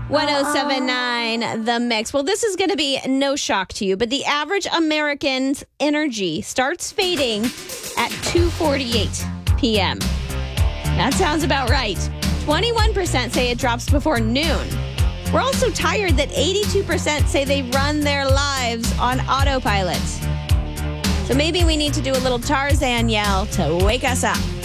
107.9 The Mix. Well, this is going to be no shock to you, but the average American's energy starts fading at 2:48 p.m. That sounds about right. 21% say it drops before noon. We're also tired that 82% say they run their lives on autopilot. So maybe we need to do a little Tarzan yell to wake us up.